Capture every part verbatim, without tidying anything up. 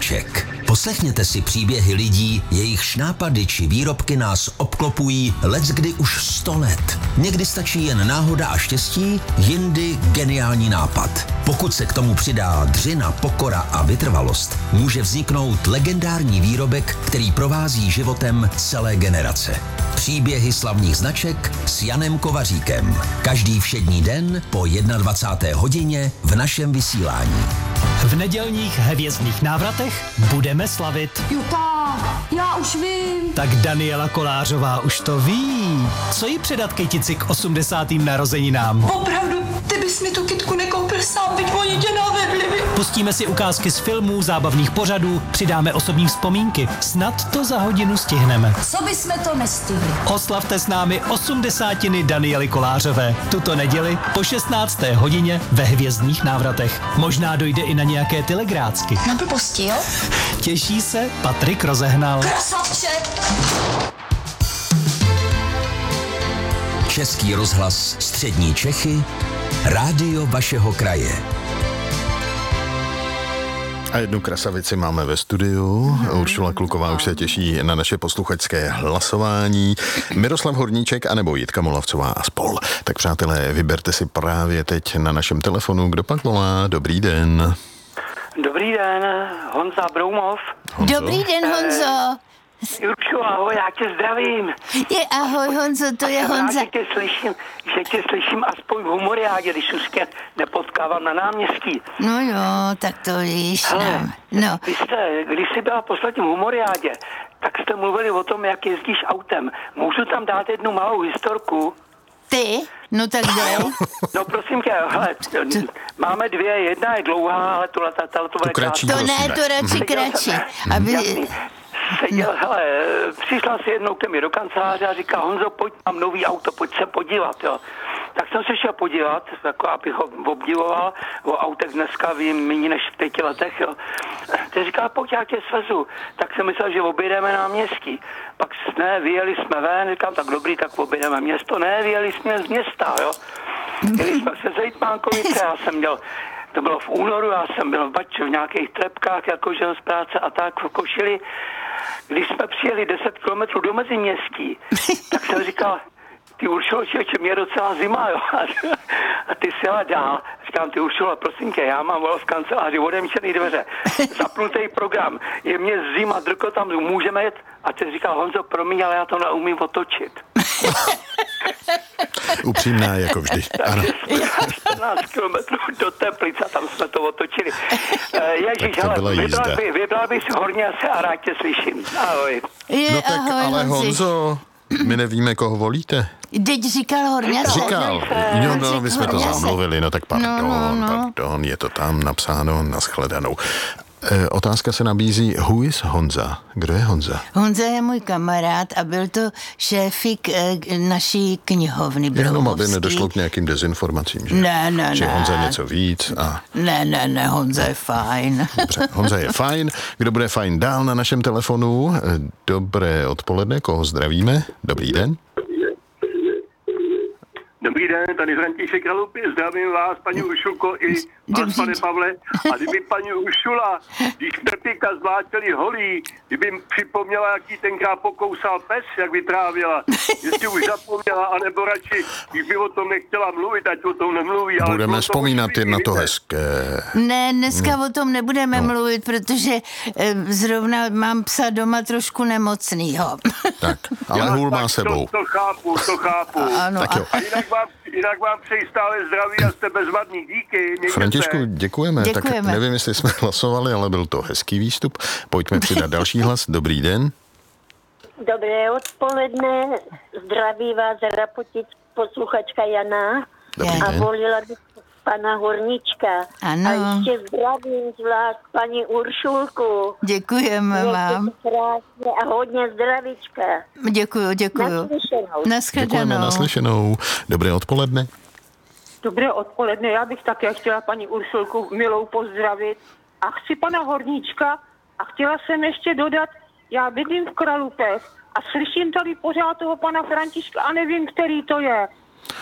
značek. Poslechněte si příběhy lidí, jejichž nápady či výrobky nás obklopují leckdy už sto let. Někdy stačí jen náhoda a štěstí, jindy geniální nápad. Pokud se k tomu přidá dřina, pokora a vytrvalost, může vzniknout legendární výrobek, který provází životem celé generace. Příběhy slavných značek s Janem Kovaříkem. Každý všední den po dvacáté jedné hodině v našem vysílání. V nedělních hvězdných návratech budeme slavit. Juta, já už vím. Tak Daniela Kolářová už to ví. Co jí předat kytici k osmdesátým narozeninám? Opravdu, ty bys mi tu kytku nekoupil sám, byť oni tě navedli. Pustíme si ukázky z filmů, zábavných pořadů, přidáme osobní vzpomínky. Snad to za hodinu stihneme. Co bysme to nestihli? Oslavte s námi osmdesátiny Daniely Kolářové. Tuto neděli po šestnácté hodině ve hvězdných návratech. Možná dojde i na nějaké telegrácky. Na blbosti, jo? Těší se Patrik Rozehnal. Krasavče! Český rozhlas Střední Čechy, rádio vašeho kraje. A jednu krasavici máme ve studiu. Uršula Kluková už se těší na naše posluchačské hlasování. Miroslav Horníček anebo Jitka Molavcová a spol. Tak přátelé, vyberte si právě teď na našem telefonu, kdo pak volá. Dobrý den. Dobrý den, Honza Broumov. Honzo? Dobrý den, Honzo. Jurčo, ahoj, já tě zdravím. Je ahoj, Honzo, to je Já Honza. že tě slyším, že tě slyším aspoň v humoriádě, když už tě nepotkávám na náměstí. No jo, tak to víš. Hele, No. no. Vy jste, když jsi byla v posledním humoriádě, tak jste mluvili o tom, jak jezdíš autem. Můžu tam dát jednu malou historku? Ty? No tak dej. No prosím tě, hele, máme dvě, jedna je dlouhá, ale tohle to, to, to bude kratší. krátká. To ne, prosíme. to radši kratší. Aby... Jasný. Seděl, hele, přišla si jednou ke mně do kanceláře a říká, Honzo, pojď, mám nový auto, pojď se podívat, jo. Tak jsem se šel podívat, jako abych ho obdivoval, o autech dneska vím méně než v pěti letech, jo. Teď říká, pojď, já tě svezu. Tak jsem myslel, že objedeme náměstí. Pak ne, vyjeli jsme ven, říkám, tak dobrý, tak objedeme město. Ne, vyjeli jsme z města, jo. Jeli jsme se Zejtmánkovice, já jsem měl, to bylo v únoru, já jsem byl v Bači v nějakých trepkách, jakože z práce a tak v košili. Když jsme přijeli deset kilometrů do Meziměstí, tak jsem říkal, ty Uršulo, člověče, mě je docela zima, jo. A ty si jela dál. Říkám, ty Uršulo, prosím tě, já mám vol v kanceláři, odemčený dveře, zapnutý program, je mě zima, drko tam, můžeme jet? A ty říkal, Honzo, promiň, ale já to neumím otočit. Upřímná jako vždy. Ano. čtrnáct kilometrů do Teplic a tam jsme to otočili. Ježíš, Tak to byla hele, jízda. vybral, by, vybral bys hodně se a rád tě slyším. Ahoj. Je, No tak ahoj, ale Honzi. Honzo, my nevíme, koho volíte. Teď říkal Horňase. Říkal. Jo, no, my jsme to Horňase. zamluvili, no tak pardon, No, no, no. pardon, je to tam napsáno, nashledanou. E, otázka se nabízí, who is Honza? Kdo je Honza? Honza je můj kamarád a byl to šéfik eh, naší knihovny Jenom, aby Broumovský. nedošlo k nějakým dezinformacím, že? Ne, ne, že ne. Honza něco víc a... Ne, ne, ne, Honza je fajn. Dobře, Honza je fajn. Kdo bude fajn dál na našem telefonu? Dobré odpoledne, koho zdravíme? Dobrý den. Dobrý den, tady František Kralupy, zdravím vás, paní Uršulko, i vás, Dobrý pane den. Pavle. A kdyby paní Uršula, když Pepika zvláčeli holí, kdyby jim připomněla, jaký tenkrát pokousal pes, jak vytrávila, jestli už zapomněla, anebo radši, když by o tom nechtěla mluvit, ať o tom nemluví. Ale Budeme bylo to vzpomínat očividný, jen na to víte. hezké. Ne, dneska o tom nebudeme No. mluvit, protože eh, zrovna mám psa doma trošku nemocnýho. Tak, ale Já hůl má tak sebou. To, to chápu, to chápu. Ano, Tak jo. A jinak vám, jinak vám přeji stále zdraví a jste bezvadný. Díky. mějte Františku, se. děkujeme. Děkujeme. Tak nevím, jestli jsme hlasovali, ale byl to hezký výstup. Pojďme přidat další hlas. Dobrý den. Dobré odpoledne, zdraví vás Rapotic, posluchačka Jana. Dobrý A den. volila bych pana Horníčka. Ano. A ještě zdravím zvlášť paní Uršulku. Děkujeme Mějte vám. se krásně a hodně zdravíčka. Děkuju, děkuju. Naslyšenou. Děkujeme, Naschledanou. naslyšenou. Dobré odpoledne. Dobré odpoledne, já bych také chtěla paní Uršulku milou pozdravit a chci pana Horníčka a chtěla jsem ještě dodat, já bydlím v Kralupech a slyším tady pořád toho pana Františka a nevím, který to je.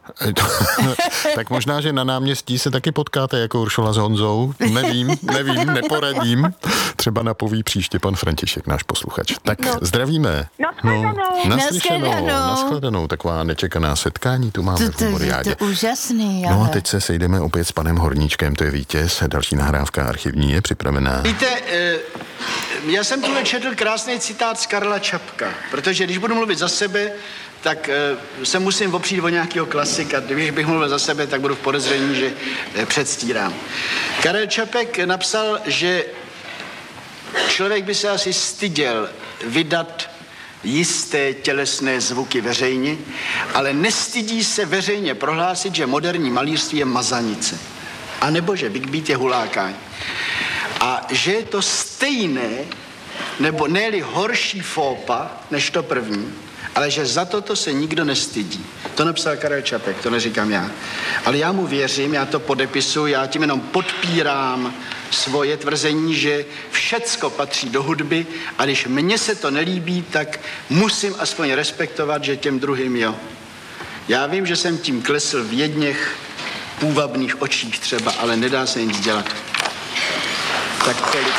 Tak možná, že na náměstí se taky potkáte jako Uršula s Honzou. Nevím, nevím, neporadím. Třeba napoví příště pan František, náš posluchač. Tak no. Zdravíme. Naschledanou. No, naslyšenou, nashledanou. Taková nečekaná setkání tu máme to, v Humoriádě. To je úžasný, ale... No a teď se sejdeme opět s panem Horníčkem, to je vítěz. Další nahrávka archivní je připravená. Víte, já jsem tu četl krásný citát z Karla Čapka, protože když budu mluvit za sebe, tak se musím opřít o nějakého klasika. Když bych mluvil za sebe, tak budu v podezření, že předstírám. Karel Čapek napsal, že člověk by se asi styděl vydat jisté tělesné zvuky veřejně, ale nestydí se veřejně prohlásit, že moderní malířství je mazanice. A nebo že Big Beat je hulákání. A že je to stejné, nebo ne-li horší fópa, než to první, ale že za toto se nikdo nestydí. To napsal Karel Čapek, to neříkám já. Ale já mu věřím, já to podepisuji, já tím jenom podpírám svoje tvrzení, že všecko patří do hudby a když mně se to nelíbí, tak musím aspoň respektovat, že těm druhým jo. Já vím, že jsem tím klesl v jedněch půvabných očích třeba, ale nedá se nic dělat. Tak tolik.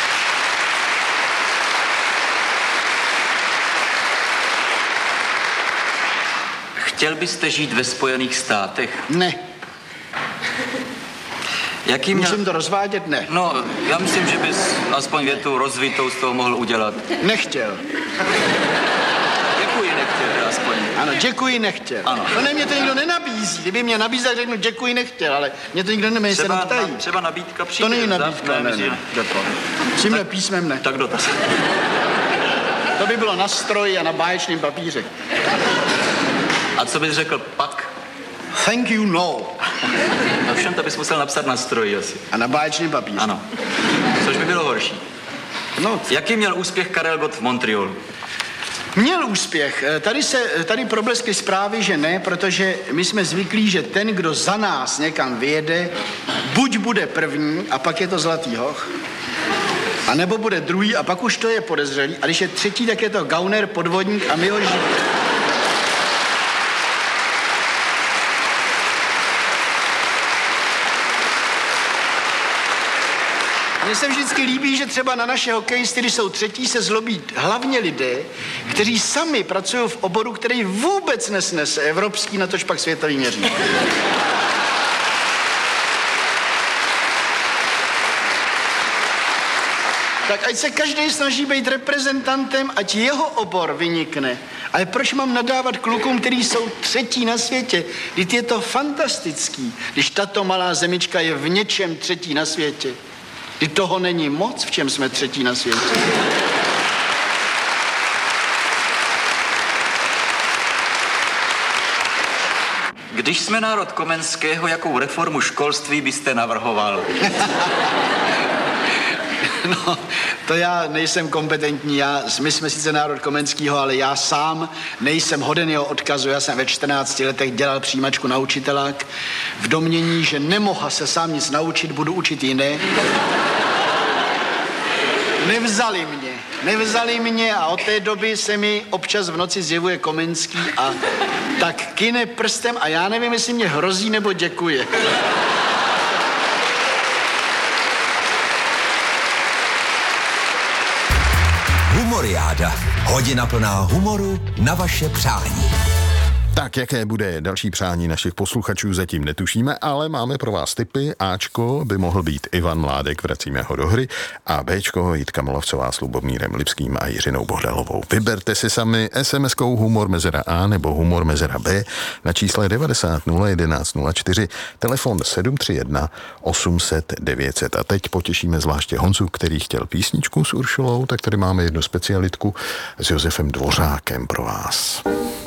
Chtěl byste žít ve Spojených státech? Ne. Jaký měl... Musím to rozvádět? Ne. No, já myslím, že bys aspoň větu rozvitou z toho mohl udělat. Nechtěl. Děkuji, nechtěl, aspoň. Ano, děkuji, nechtěl. Ano. No ne, mě to nikdo nenabízí. Kdyby mě nabízel, řeknu děkuji, nechtěl, ale mě to nikdo nemá, se neptají. Na, třeba nabídka přijde. To není nabídka, ne, ne, ne. Tímhle písmem ne. Tak dotaz. To by bylo na stroji a na báječném papíře. A co bys řekl pak? Thank you, no. No všem to bys musel napsat na stroji asi. A na báječném papíře. Ano. Což by bylo horší. No. Jaký měl úspěch Karel Gott v Montrealu? Měl úspěch. Tady se, tady probleskly zprávy, že ne, protože my jsme zvyklí, že ten, kdo za nás někam vyjede, buď bude první a pak je to zlatý hoch, a nebo bude druhý a pak už to je podezřelý. A když je třetí, tak je to gauner, podvodník a my ho žijeme. Mně se vždycky líbí, že třeba na naše hokejisty, když jsou třetí, se zlobí hlavně lidé, kteří sami pracují v oboru, který vůbec nesnese evropský, natož pak světový měří. Tak ať se každý snaží být reprezentantem, ať jeho obor vynikne. Ale proč mám nadávat klukům, kteří jsou třetí na světě? Vždyť je to fantastický, když tato malá zemička je v něčem třetí na světě. Vždyť toho není moc, v čem jsme třetí na světě. Když jsme národ Komenského, jakou reformu školství byste navrhoval? No, to já nejsem kompetentní, já, my jsme sice národ Komenského, ale já sám nejsem hoden jeho odkazu. Já jsem ve čtrnácti letech dělal přijímačku na učitelák v domnění, že nemohl se sám nic naučit, budu učit jiné. Nevzali mě, nevzali mě a od té doby se mi občas v noci zjevuje Komenský a tak kyne prstem a já nevím, jestli mě hrozí nebo děkuje. Humoriáda. Hodina plná humoru na vaše přání. Tak, jaké bude další přání našich posluchačů, zatím netušíme, ale máme pro vás tipy. Ačko by mohl být Ivan Mládek, vracíme ho do hry, a Bčko Jitka Molavcová s Lubomírem Lipským a Jiřinou Bohdalovou. Vyberte si sami es em eskou humor mezera A nebo humor mezera B na čísle devadesát nula jedenáct nula čtyři, telefon sedm tři jedna osm set devět set. A teď potěšíme zvláště Honzu, který chtěl písničku s Uršulou, tak tady máme jednu specialitku s Josefem Dvořákem pro vás.